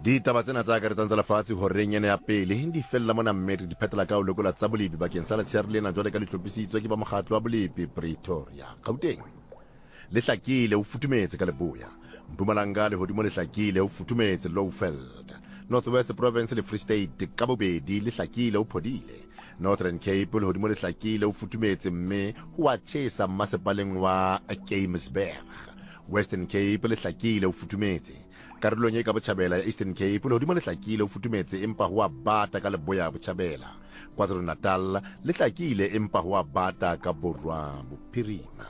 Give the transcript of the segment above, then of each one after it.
Ditaba tsena tsa ka re tsa lefatshe horeng ene ya pele di fella mona mmere di phetela ka o lekola tsa bolepi bakeng sa letshehare lena jwale ka ditlhophisitswe ke ba mokgatlo wa bolepi Pretoria Gauteng le hlakile o futumetse ka Leboya Mpumalanga le hodimo le hlakile o futumetse Lowveld Northwest Province le Free State ka bobedi le hlakile o phodile Northern Cape le hodimo le hlakile o futumetse mme ho a tjhesa masepaleng wa Keimersberg Western Cape le hlakile o futumetse karolong e ka botjhabela ya Eastern Cape le hodimo le hlakile o futumetse empa ho a bata ka Leboya botjhabela KwaZulu-Natal le hlakile empa ho a bata ka Borwa Bophirima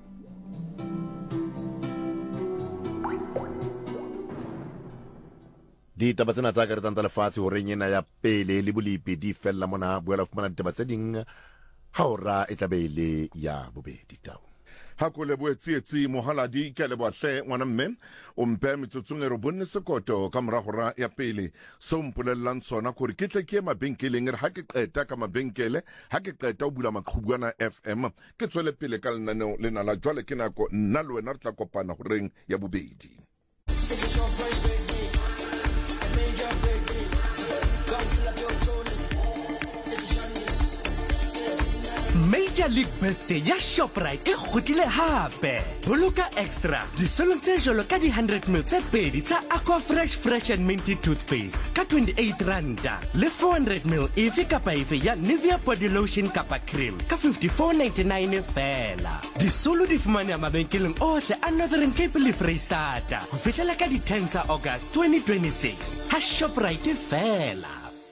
Ditaba tsena tsa ka re tsa lefatshe horeng ena ya pele le bolepi di fella mona boela fumana ditaba tse ding ha ora e tlabele ya bobedi tao ha ko le boetsietsi mohaladi ke le bohle ngwana mme o mpe metsotsong e robonne sekoto ka moragora ya pele so mpolellang sona gore ke tle ke mabenkeleng re ha ke qeta ka mabenkele ha ke qeta o bula maqhubwana FM ke tswele pele ka lenaneo lena la jwale ke nako nna le wena re tla kopana horeng ya bobedi Major League Birthday ya Shoprite e kgutlile hape. Boloka extra disolong tse jolo ka di 100 ml tse pedi tsa Aqua Fresh and Minty Toothpaste ka 28 randa le 400 ml efe kapa efe ya Nivea Body Lotion kapa Cream ka 54.99 fela. Disolo di fumane mabenkeleng ohle a Northern Cape le Freistata ho fihlela ka di 10 tsa August 2026 ha Shoprite fela.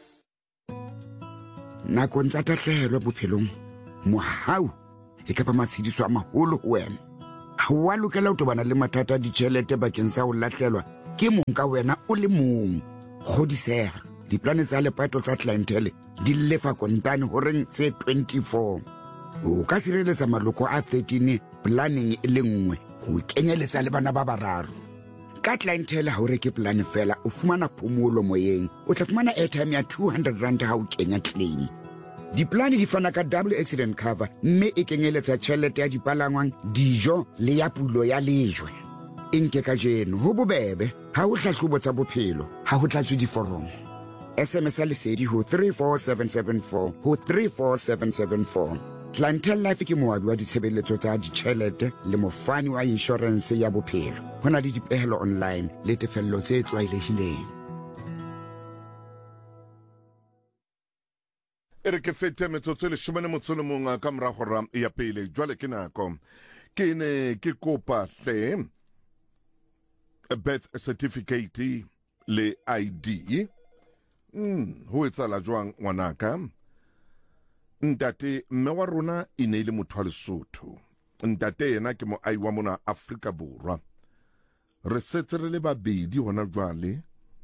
Nakong tsa tahlehelo bophelong mohau e ka ba matshidiso a maholo ho wena ha wa lokela ho tobana le mathata a ditjhelete bakeng sa ho lahlelwa ke mong ka wena o le mong kgodiseha diplane tsa lepato tsa clientele di lefa kontane horeng tse 24 o ka sireletsa maloko a 13 planning e le nngwe ho kenyeletsa le bana ba bararo ka clientele ha o reke plan fela o fumana phomolo moyeng o tla fumana airtime ya 200 rand ha o kenya claim Diplane di fana ka double accident cover mme e kenyeletsa tjhelete ya dipalangwang dijo le ya pulo ya lejwe enke ka jeno ho bobebe ha ho hlahlobo tsa bophelo ha ho tlatswe diforomo SMS lesedi ho 34774 ho 34774 Clientele Life ke moabi wa ditshebeletso tsa ditjhelete le mofani wa insurance ya bophelo hona le dipehelo online le tefello tse tlwaelehileng ere ke fete metsotso le shomane motsolo monga ka moragora ya pele jwale ke nako ke ne ke kopa hle a birth certificate le ID ho etsala jwang ngwanaka ntate mme wa rona ine ile motho wa Lesotho ntate yena ke mo ai wa mona Afrika Borwa re setse re le babedi hona jwale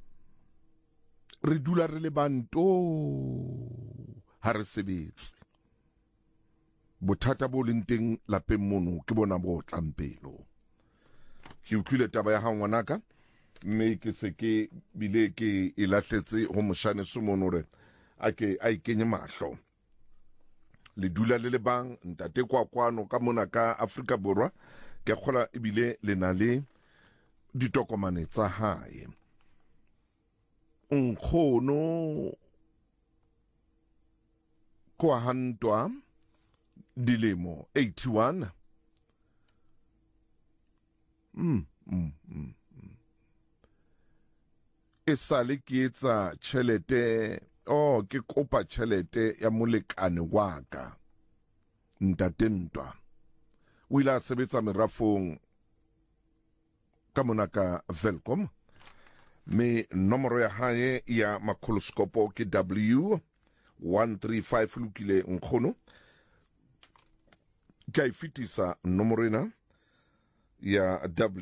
re dula re le banto ha re sebetse bothata bo leng teng lapeng mono ke bona bo tlampelo ke utlwile taba ya ha ngwanaka mme ke se ke bile ke ilahletse ho moshane sumono re a ikenye mahlo le dula le bang ntate kwa kwano ka mona ka Afrika Borwa ke khola ebile le na le ditokomane tsa hae nkgono kwa hantwa dilemo 81 e sale ke etsa tjhelete ke kopa tjhelete ya molekane wa ka ntate ntwa o ile a sebetsa merafong ka mona ka Velcom me nomoro ya hae ya makholoskopo ke W135 lukile nkgono ka ifitisa nomoro ena ya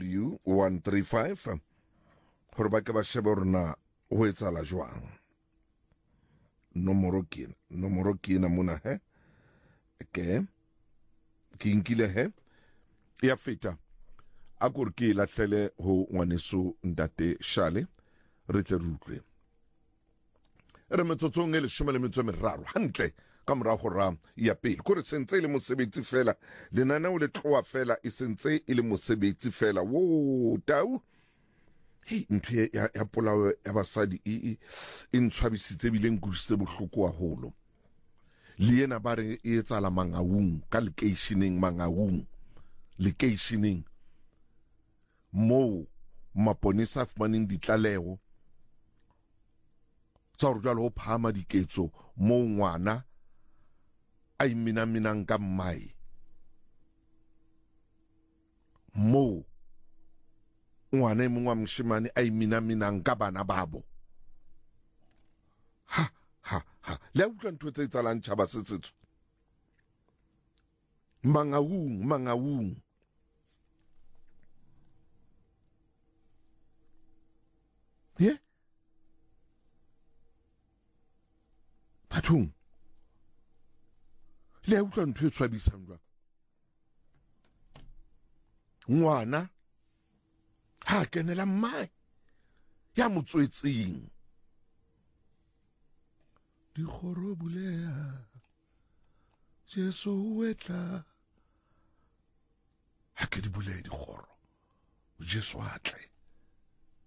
W135 hore ba ke ba shebe rona ho etsala jwang nomoro ke na mona ke nkile ya feta a gore ke lahlele ho ngwaneso ntate Shale re tle rutlwe re metsotsong e 13 hantle ka morago ra ya pele gore sentse ile mosebetsi fela lenaneo le tloa fela e sentse ile mosebetsi fela wo tau hei ntho ya polao ya basadi e ntshwabisitse ebile nkutlwisitse bohloko haholo. Le ena ba re e etsala Mangaung ka lekeisheneng moo maponesa a fumaneng ditlaleho tsa hore jwale ho phahama diketso moo ngwana a iminaminang ka mmae, moo ngwana e mongwe wa moshemane a iminaminang ka bana babo. Le a utlwa ntho tse etsahalang tjhaba se setso. Mangaung ye bathong le a utlwa ntho e tshwabisang jwang. Ngwana ha kenela mmae ya motswetseng, dikgoro buleha Jesu o etla, ha ke di buleha dikgoro Jesu a tle.